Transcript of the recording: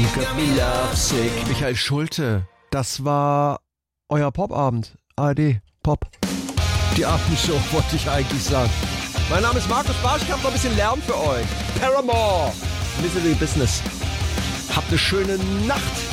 got me lovesick. Michael Schulte, das war euer Popabend. ARD, Pop. Die Abendshow wollte ich eigentlich sagen. Mein Name ist Markus Barsch, ich habe noch ein bisschen Lärm für euch. Paramore, Misery Business. Habt eine schöne Nacht.